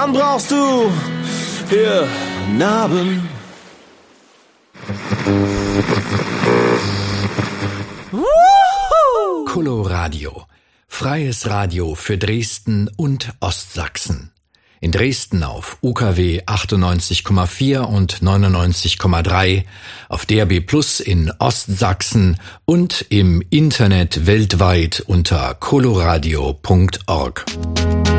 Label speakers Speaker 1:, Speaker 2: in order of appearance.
Speaker 1: dann brauchst du hier Narben.
Speaker 2: Coloradio. Freies Radio für Dresden und Ostsachsen. In Dresden auf UKW 98,4 und 99,3, auf DAB+ in Ostsachsen und im Internet weltweit unter coloradio.org.